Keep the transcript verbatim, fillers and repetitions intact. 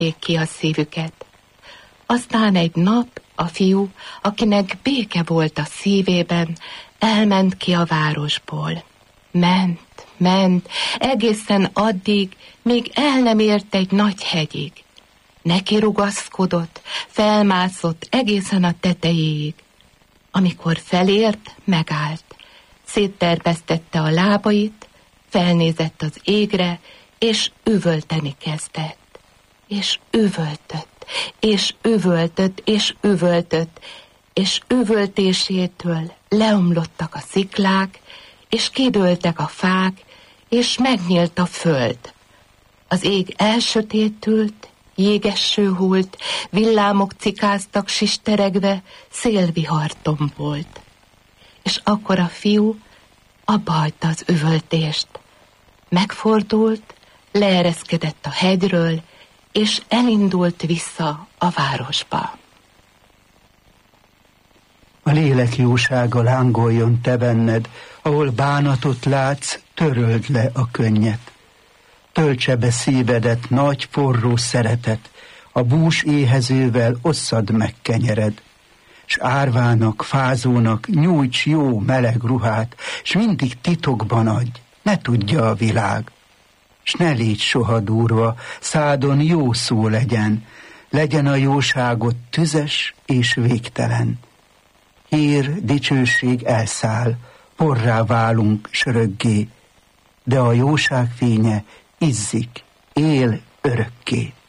ki a szívüket. Aztán egy nap a fiú, akinek béke volt a szívében, elment ki a városból. Ment, ment, egészen addig, míg el nem ért egy nagy hegyig. Neki rugaszkodott, felmászott egészen a tetejéig. Amikor felért, megállt. Szétterpesztette a lábait, felnézett az égre, és üvölteni kezdett. És üvöltött, és üvöltött, és üvöltött, és üvöltésétől leomlottak a sziklák, és kidőltek a fák, és megnyílt a föld. Az ég elsötétült, jégeső hult, villámok cikáztak sisteregve, szélvihar tombolt. És akkor a fiú abba hagyta az üvöltést. Megfordult, leereszkedett a hegyről, és elindult vissza a városba. A lélek jósága lángoljon te benned, ahol bánatot látsz, töröld le a könnyet. Töltse be szívedet nagy forró szeretet, a bús éhezővel osszad meg kenyered. S árvának, fázónak nyújts jó meleg ruhát, s mindig titokban adj, ne tudja a világ. S ne légy soha durva, szádon jó szó legyen, legyen a jóságot tüzes és végtelen. Hír, dicsőség elszáll, porrá válunk s örökké, de a jóság fénye izzik, él örökké.